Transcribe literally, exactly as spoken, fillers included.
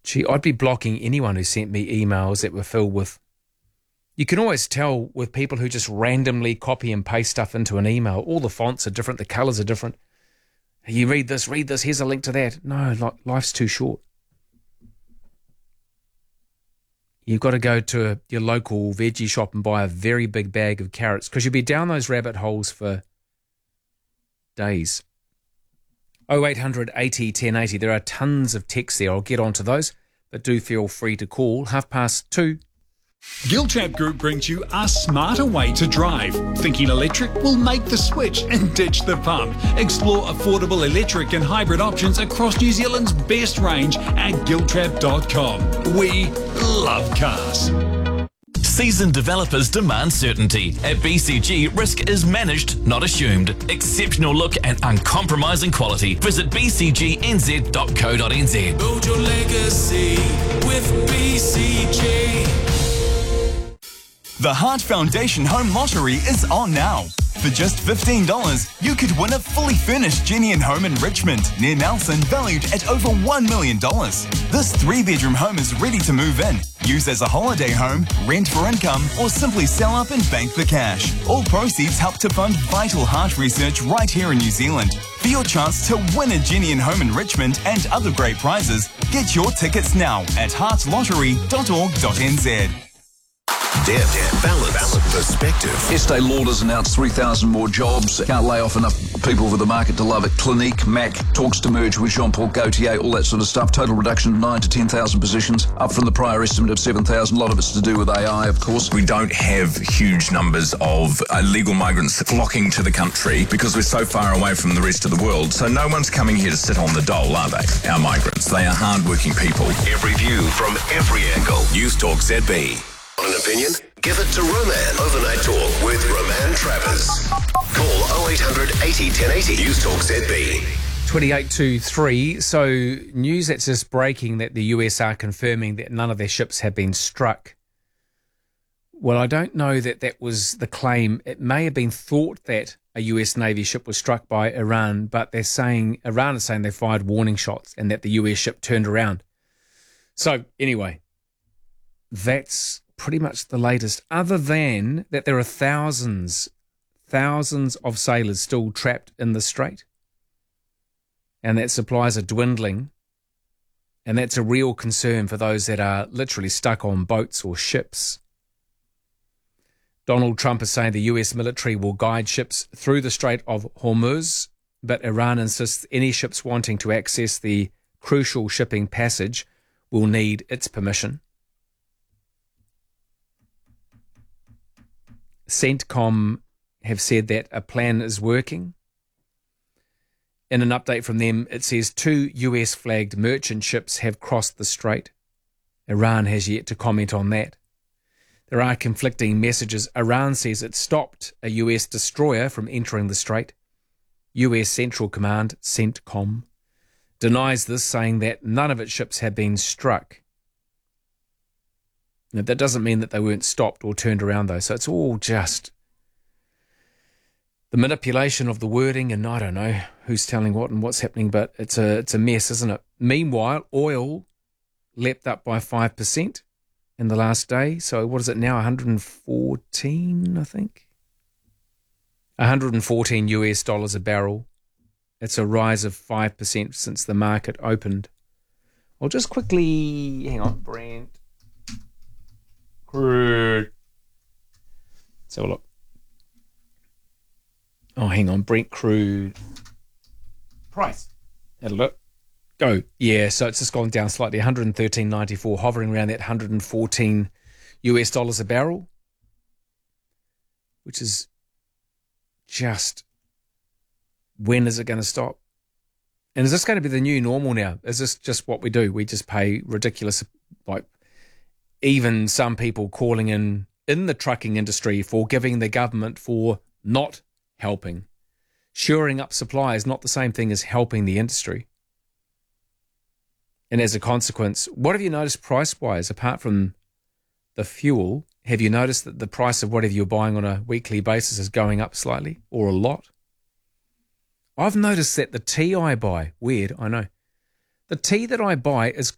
Gee, I'd be blocking anyone who sent me emails that were filled with... You can always tell with people who just randomly copy and paste stuff into an email. All the fonts are different, the colours are different. You read this, read this, here's a link to that. No, life's too short. You've got to go to your local veggie shop and buy a very big bag of carrots because you'll be down those rabbit holes for days. oh eight hundred eighty ten eighty. There are tons of texts there. I'll get onto those, but do feel free to call. Half past two. Giltrap Group brings you a smarter way to drive. Thinking electric? Will make the switch and ditch the pump. Explore affordable electric and hybrid options across New Zealand's best range at giltrap dot com. We love cars. Seasoned developers demand certainty. At B C G, risk is managed, not assumed. Exceptional look and uncompromising quality. Visit b c g n z dot co dot n z. Build your legacy with B C G. The Heart Foundation Home Lottery is on now. For just fifteen dollars, you could win a fully furnished Genian home in Richmond, near Nelson, valued at over one million dollars. This three-bedroom home is ready to move in, use as a holiday home, rent for income, or simply sell up and bank the cash. All proceeds help to fund vital heart research right here in New Zealand. For your chance to win a Genian home in Richmond and other great prizes, get your tickets now at heart lottery dot org dot n z. Depth, balance, balance, perspective. Estee Lauder's announced three thousand more jobs. Can't lay off enough people for the market to love it. Clinique, Mac, talks to merge with Jean-Paul Gaultier, all that sort of stuff. Total reduction of nine to ten thousand positions, up from the prior estimate of seven thousand. A lot of it's to do with A I, of course. We don't have huge numbers of illegal migrants flocking to the country because we're so far away from the rest of the world. So no one's coming here to sit on the dole, are they? Our migrants. They are hard-working people. Every view from every angle. News Talk Z B. An opinion? Give it to Roman. Overnight Talk with Roman Travers. Call oh eight hundred eighty ten eighty. News Talk Z B. twenty-eight to three. So news that's just breaking that the U S are confirming that none of their ships have been struck. Well, I don't know that that was the claim. It may have been thought that a U S Navy ship was struck by Iran, but they're saying, Iran is saying they fired warning shots and that the U S ship turned around. So anyway, that's pretty much the latest, other than that there are thousands, thousands of sailors still trapped in the strait, and that supplies are dwindling, and that's a real concern for those that are literally stuck on boats or ships. Donald Trump is saying the U S military will guide ships through the Strait of Hormuz, but Iran insists any ships wanting to access the crucial shipping passage will need its permission. CENTCOM have said that a plan is working. In an update from them, it says two U S-flagged merchant ships have crossed the strait. Iran has yet to comment on that. There are conflicting messages. Iran says it stopped a U S destroyer from entering the strait. U S Central Command, CENTCOM, denies this, saying that none of its ships have been struck. Now, that doesn't mean that they weren't stopped or turned around, though. So it's all just the manipulation of the wording, and I don't know who's telling what and what's happening, but it's a it's a mess, isn't it? Meanwhile, oil leapt up by five percent in the last day. So what is it now, one hundred fourteen, I think? one hundred fourteen U S dollars a barrel. It's a rise of five percent since the market opened. I'll just quickly, hang on, Brent. Crude. Let's have a look. Oh, hang on. Brent crude price. Have a look. Go. Yeah, so it's just gone down slightly. one hundred thirteen ninety-four, hovering around that one hundred fourteen U S dollars a barrel, which is just, when is it going to stop? And is this going to be the new normal now? Is this just what we do? We just pay ridiculous, like, even some people calling in in the trucking industry for giving the government for not helping. Shoring up supply is not the same thing as helping the industry. And as a consequence, what have you noticed price-wise, apart from the fuel? Have you noticed that the price of whatever you're buying on a weekly basis is going up slightly or a lot? I've noticed that the tea I buy, weird, I know, the tea that I buy is